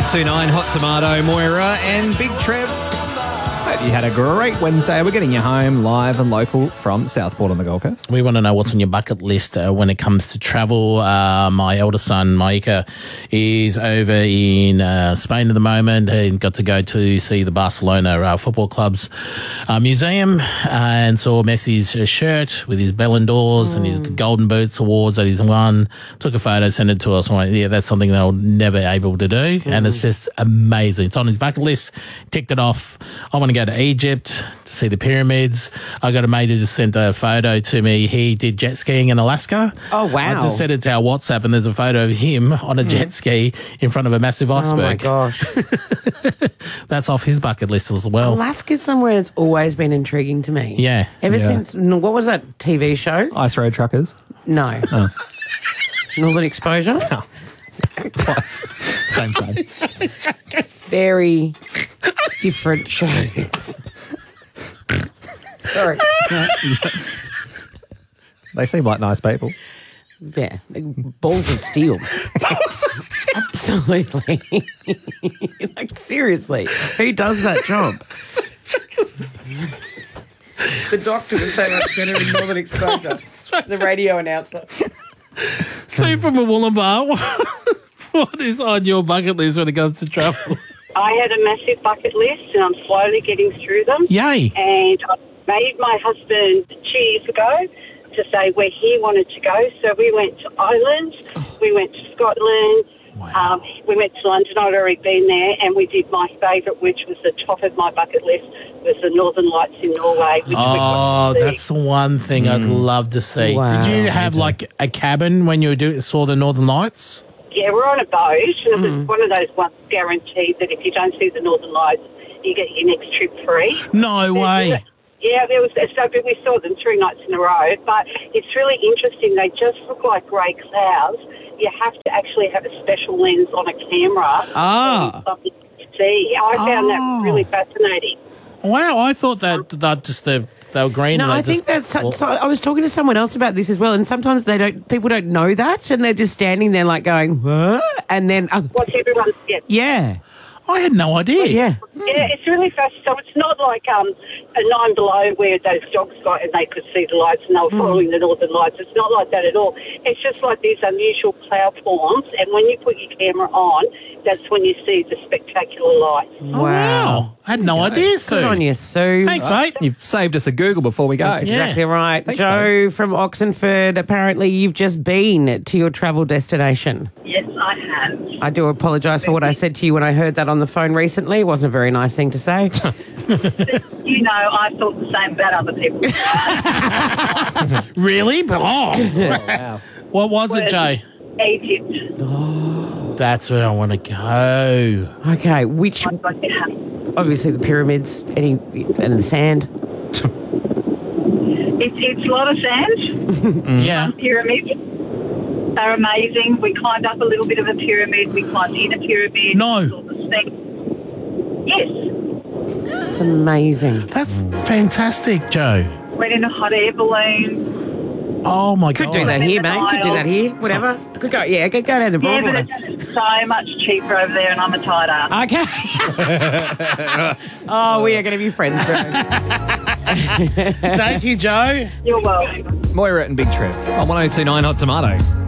1029 Hot Tomato, Moira and Big Trev. Hope you had a great Wednesday. We're getting you home live and local from Southport on the Gold Coast. We want to know what's on your bucket list when it comes to travel. My eldest son, Maika, is over in Spain at the moment and got to go to see the Barcelona Football Club's museum and saw Messi's shirt with his Ballon d'Ors and his Golden Boots awards that he's won. Took a photo, sent it to us. I'm like, yeah, that's something they'll never able to do. And it's just amazing. It's on his bucket list. Ticked it off. I want to go to Egypt to see the pyramids. I got a mate who just sent a photo to me. He did jet skiing in Alaska. Oh, wow. I just sent it to our WhatsApp and there's a photo of him on a jet ski in front of a massive iceberg. Oh, my gosh. That's off his bucket list as well. Alaska's somewhere that's always been intriguing to me. Yeah. Ever since, what was that TV show? Ice Road Truckers. No. Oh. Northern Exposure? Oh. Close. Same. Very different shows. Sorry. They seem like nice people. Yeah. Balls of steel. Absolutely. Like, seriously. Who does that job? The doctor was so much better in Northern Exposure. The radio announcer. Sue from a Wollumbar, what is on your bucket list when it comes to travel? I had a massive bucket list and I'm slowly getting through them. Yay. And I made my husband 2 years ago to say where he wanted to go. So we went to Ireland, we went to Scotland, we went to London. I'd already been there, and we did my favourite, which was the top of my bucket list, was the Northern Lights in Norway. Which That's the one thing I'd love to see. Wow. Did you have like a cabin when you saw the Northern Lights? Yeah, we're on a boat, and it was one of those ones guaranteed that if you don't see the Northern Lights, you get your next trip free. No way. Yeah, there was so we saw them 3 nights in a row, but it's really interesting. They just look like grey clouds. You have to actually have a special lens on a camera to see. I found that really fascinating. Wow, I thought that they were green. No, and I think that's. So I was talking to someone else about this as well, and sometimes people don't know that, and they're just standing there like going, "What?" And then, What's everyone's yeah. I had no idea. Yeah. Yeah, it's really fascinating. So it's not like a 9 Below where those dogs got and they could see the lights and they were following the Northern Lights. It's not like that at all. It's just like these unusual cloud forms, and when you put your camera on, that's when you see the spectacular lights. Oh, wow. I had no idea, Sue. Good on you, Sue. Thanks, mate. You've saved us a Google before we go. That's exactly right. Thanks, Joe from Oxenford, apparently you've just been to your travel destination. Yes, I have. I do apologise for what I said to you when I heard that on the phone recently. It wasn't a very nice thing to say. You know, I thought the same about other people. Really? Wow. What was it, Jay? Egypt. That's where I want to go. Okay, which... I'd like to have. Obviously the pyramids, and the sand. It's a lot of sand. Yeah. Pyramids. They're amazing. We climbed up a little bit of a pyramid. We climbed in a pyramid. No. Saw the Sphinx. Yes. It's amazing. That's fantastic, Joe. Went in a hot air balloon. Oh, my God. Could do that here, mate. Could do that here. Whatever. Could go. Yeah, could go down the Yeah, but Broadwater. it's so much cheaper over there, and I'm a tight ass. Okay. Oh, we are going to be friends, bro. Thank you, Joe. You're welcome. Moira and Big Trev on 1029 Hot Tomato.